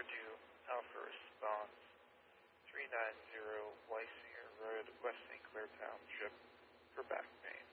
overdue Alpha response 390 Wysinger Road, West St. Clair Township for back pain.